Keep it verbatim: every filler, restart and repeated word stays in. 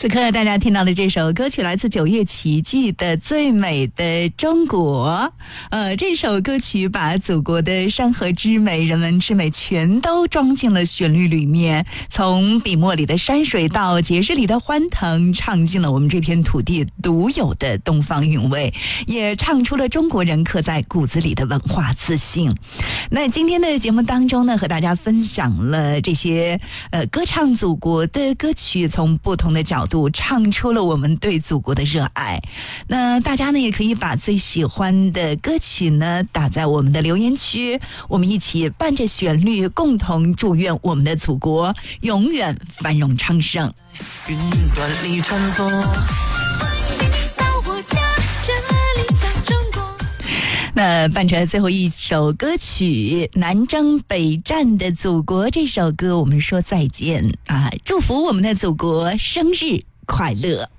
此刻大家听到的这首歌曲来自九月奇迹的《最美的中国》。呃，这首歌曲把祖国的山河之美、人文之美全都装进了旋律里面，从笔墨里的山水到节日里的欢腾，唱进了我们这片土地独有的东方韵味，也唱出了中国人刻在骨子里的文化自信。那今天的节目当中呢，和大家分享了这些呃歌唱祖国的歌曲，从不同的角度唱出了我们对祖国的热爱。那大家呢也可以把最喜欢的歌曲呢打在我们的留言区，我们一起伴着旋律，共同祝愿我们的祖国永远繁荣昌盛。 云端里穿梭， 到我家，这里在中国。 那伴着最后一首歌曲《南征北战的祖国》这首歌，我们说再见啊！祝福我们的祖国生日快乐。